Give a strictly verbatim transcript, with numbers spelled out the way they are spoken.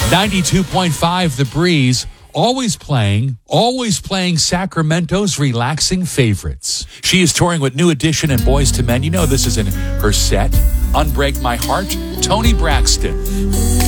ninety-two point five The Breeze, always playing, always playing Sacramento's relaxing favorites. She is touring with New Edition and Boys to Men. You know this is in her set. Unbreak My Heart, Toni Braxton.